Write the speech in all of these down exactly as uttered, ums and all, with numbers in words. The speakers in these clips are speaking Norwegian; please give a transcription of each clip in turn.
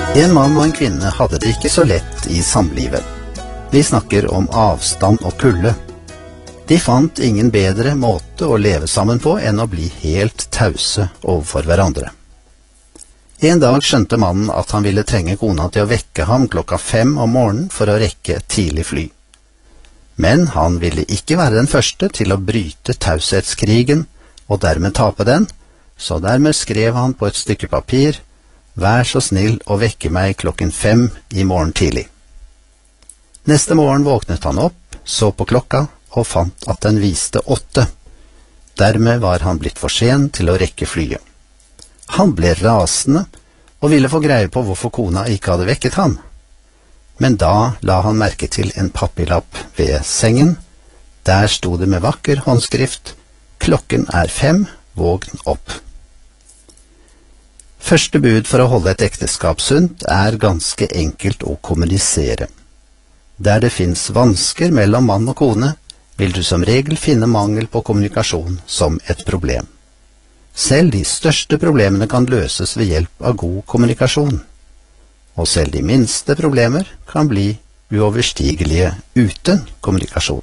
En mann og en kvinne hadde det ikke så lett i samlivet. Vi snakker om avstand og kulde. De fant ingen bedre måte å leve sammen på enn å bli helt tause overfor hverandre. En dag skjønte mannen at han ville trenge kona til å vekke ham klokka fem om morgenen for å rekke et tidlig fly. Men han ville ikke være den første til å bryte taushetskrigen og dermed tape den, så dermed skrev han på et stykke papir: «Vær så snill å vekke meg klokken fem i morgen tidlig». Neste morgen våknet han opp, så på klokka og fant at den viste åtte. Dermed var han blitt for sen til å rekke flyet. Han ble rasende og ville få greie på hvorfor kona ikke hadde vekket ham. Men da la han merke til en papirlapp ved sengen. Der sto det med vakker håndskrift: «Klokken er fem, vågn opp». Første bud for å holde et ekteskap sunt er ganske enkelt å kommunisere. Der det finnes vansker mellom mann og kone, vil du som regel finne mangel på kommunikasjon som et problem. Selv de største problemene kan løses ved hjelp av god kommunikasjon. Og selv de minste problemer kan bli uoverstigelige uten kommunikasjon.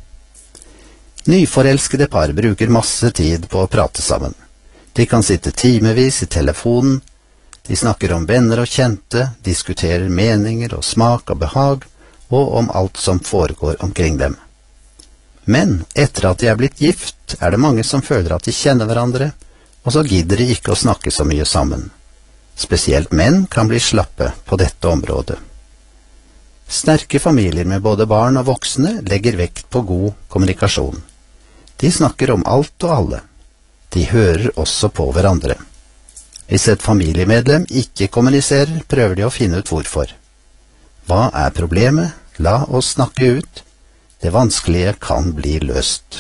Nyforelskede par bruker masse tid på å prate sammen. De kan sitte timevis i telefonen, de snakker om venner og kjente, diskuterer meninger og smak og behag, og om alt som foregår omkring dem. Men etter at de er blitt gift, er det mange som føler at de kjenner hverandre, og så gidder de ikke å snakke så mye sammen. Spesielt menn kan bli slappe på dette området. Sterke familier med både barn og voksne legger vekt på god kommunikasjon. De snakker om alt og alle. De hører også på hverandre. Hvis et familiemedlem ikke kommuniserer, prøver de å finne ut hvorfor. Hva er problemet? La oss snakke ut. Det vanskelige kan bli løst.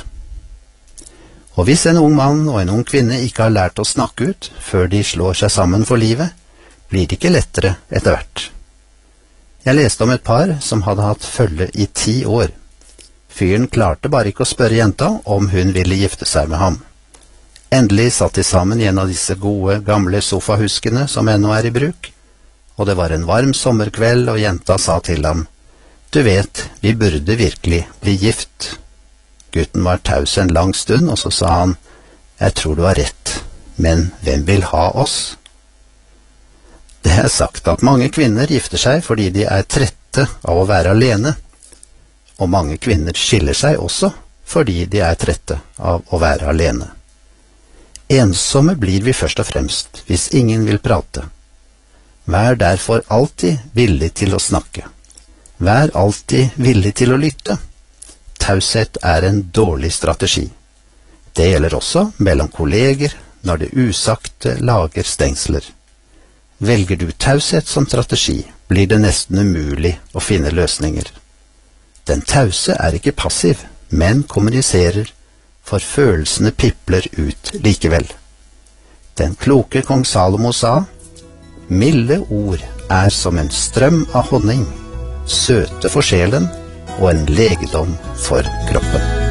Og hvis en ung mann og en ung kvinne ikke har lært å snakke ut før de slår seg sammen for livet, blir det ikke lettere etter hvert. Jeg leste om et par som hadde hatt følge i ti år. Fyren klarte bare ikke å spørre jenta om hun ville gifte seg med ham. Endelig satt de sammen i en av disse gode, gamle sofahuskene som ennå er i bruk, og det var en varm sommerkveld, og jenta sa til ham: «Du vet, vi burde virkelig bli gift». Gutten var taus en lang stund, og så sa han: «Jeg tror du har rett, men hvem vil ha oss?» Det er sagt at mange kvinner gifter seg fordi de er trette av å være alene, og mange kvinner skiller seg også fordi de er trette av å være alene. Ensomme blir vi først og fremst hvis ingen vil prate. Vær derfor alltid villig til å snakke. Vær alltid villig til å lytte. Taushet er en dårlig strategi. Det gjelder også mellom kolleger når det usagte lager stengsler. Velger du taushet som strategi, blir det nesten umulig å finne løsninger. Den tause er ikke passiv, men kommuniserer, for følelsene pipler ut likevel. Den kloke kong Salomo sa: «Milde ord er som en strøm av honning, søte for sjelen og en legedom for kroppen.»